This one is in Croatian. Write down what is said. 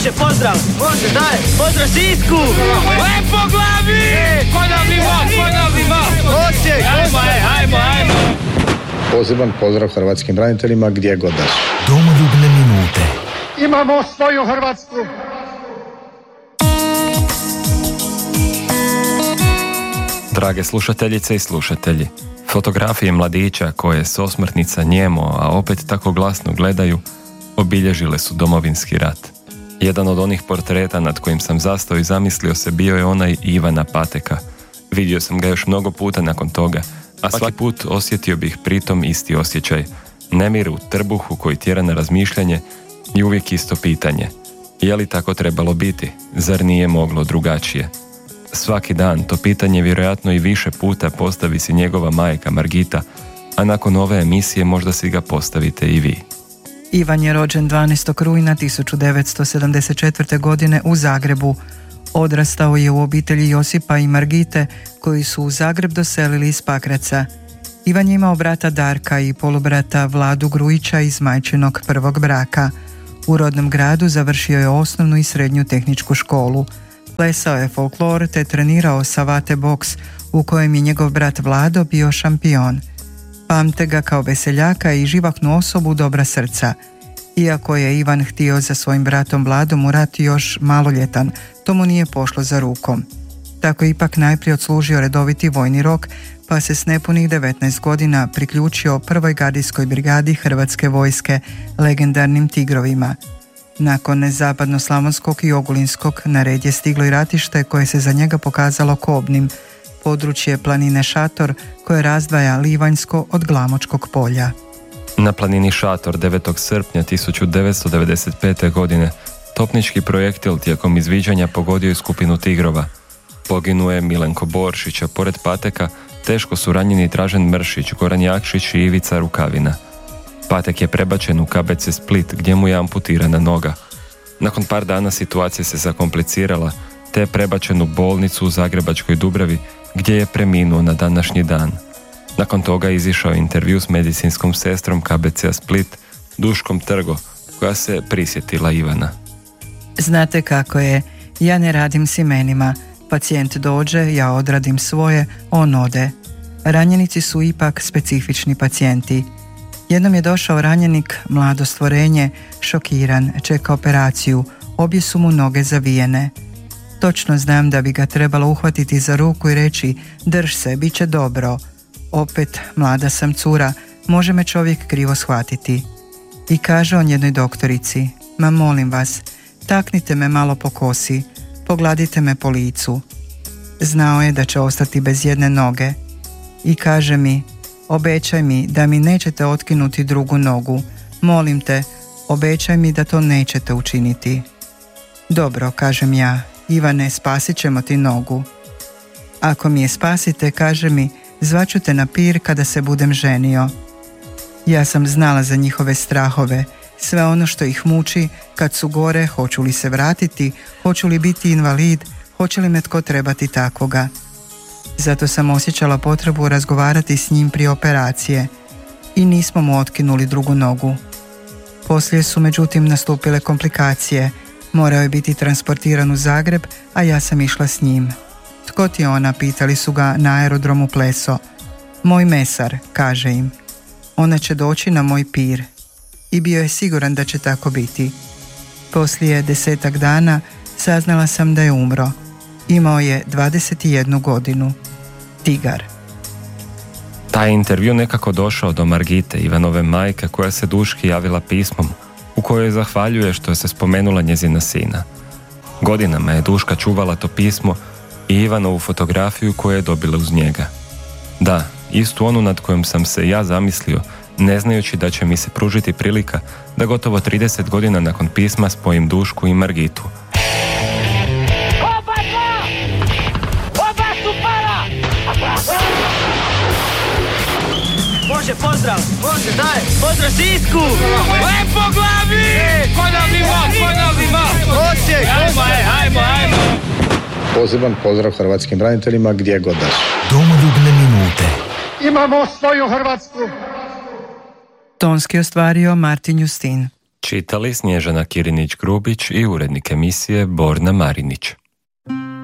Može, pozdrav! Može, daj! Pozdrav Sisku! Lepo glavi! Ponovimo! Osijek! Ajmo! Poseban pozdrav hrvatskim braniteljima gdje god da su. Domoljubne minute. Imamo svoju Hrvatsku. Drage slušateljice i slušatelji, fotografije mladića koje s osmrtnica njemo, a opet tako glasno gledaju, obilježile su Domovinski rat. Jedan od onih portreta nad kojim sam zastao i zamislio se bio je onaj Ivana Pateka. Vidio sam ga još mnogo puta nakon toga, a svaki put osjetio bih pritom isti osjećaj. Nemir u trbuhu koji tjera na razmišljanje i uvijek isto pitanje. Je li tako trebalo biti? Zar nije moglo drugačije? Svaki dan to pitanje vjerojatno i više puta postavi si njegova majka Margita, a nakon ove emisije možda si ga postavite i vi. Ivan je rođen 12. rujna 1974. godine u Zagrebu. Odrastao je u obitelji Josipa i Margite koji su u Zagreb doselili iz Pakraca. Ivan je imao brata Darka i polubrata Vladu Grujića iz majčinog prvog braka. U rodnom gradu završio je osnovnu i srednju tehničku školu. Plesao je folklor te trenirao savate boks u kojem je njegov brat Vlado bio šampion. Pamte ga kao veseljaka i živahnu osobu dobra srca. Iako je Ivan htio za svojim bratom Vladom u rat još maloljetan, to mu nije pošlo za rukom. Tako je ipak najprije odslužio redoviti vojni rok, pa se s nepunih 19 godina priključio prvoj gardijskoj brigadi Hrvatske vojske, legendarnim Tigrovima. Nakon zapadno-slavonskog i ogulinskog na red je stiglo i ratište koje se za njega pokazalo kobnim, područje planine Šator koje razdvaja Livanjsko od Glamočkog polja. Na planini Šator 9. srpnja 1995. godine topnički projektil tijekom izviđanja pogodio je skupinu Tigrova. Poginuo je Milenko Boršić, a pored Pateka teško su ranjeni Dražen Mršić, Goran Jakšić i Ivica Rukavina. Patek je prebačen u KBC Split gdje mu je amputirana noga. Nakon par dana situacija se zakomplicirala te je prebačen u bolnicu u Zagrebačkoj Dubravi gdje je preminuo na današnji dan. Nakon toga izišao intervju s medicinskom sestrom KBC Split, Duškom Trgo, koja se prisjetila Ivana. Znate kako je, ja ne radim s imenima. Pacijent dođe, ja odradim svoje, on ode. Ranjenici su ipak specifični pacijenti. Jednom je došao ranjenik, mlado stvorenje, šokiran, čeka operaciju, obje su mu noge zavijene. Točno znam da bi ga trebalo uhvatiti za ruku i reći, drž se, bit će dobro. Opet, mlada sam cura, može me čovjek krivo shvatiti. I kaže on jednoj doktorici, ma molim vas, taknite me malo po kosi, pogladite me po licu. Znao je da će ostati bez jedne noge. I kaže mi, obećaj mi da mi nećete otkinuti drugu nogu. Molim te, obećaj mi da to nećete učiniti. Dobro, kažem ja, Ivane, spasit ćemo ti nogu. Ako mi je spasite, kaže mi, zvaću te na pir kada se budem ženio. Ja sam znala za njihove strahove, sve ono što ih muči, kad su gore, hoću li se vratiti, hoću li biti invalid, hoće li me tko trebati takvoga. Zato sam osjećala potrebu razgovarati s njim prije operacije i nismo mu otkinuli drugu nogu. Poslije su međutim nastupile komplikacije, morao je biti transportiran u Zagreb, a ja sam išla s njim. Tko ti je ona, pitali su ga na aerodromu Pleso. Moj mesar, kaže im. Ona će doći na moj pir. I bio je siguran da će tako biti. Poslije 10 dana saznala sam da je umro. Imao je 21 godinu. Tigar. Taj intervju nekako došao do Margite, Ivanove majke, koja se Duški javila pismom u kojoj zahvaljuje što je se spomenula njezina sina. Godinama je Duška čuvala to pismo i Ivanovu fotografiju koju je dobila uz njega. Da, istu onu nad kojom sam se ja zamislio, ne znajući da će mi se pružiti prilika da gotovo 30 godina nakon pisma spojim Dušku i Margitu. Može, pozdrav! Može, daj! Pozdrav Sisku! Lepo glavi! Ponovimo! Osijek! Ajmo! Poseban pozdrav hrvatskim braniteljima gdje god da su. Domoljubne minute. Imamo svoju Hrvatsku. Tonski ostvario Martin Justin. Čitali Snježana Kirinić-Grubić i urednik emisije Borna Marinić.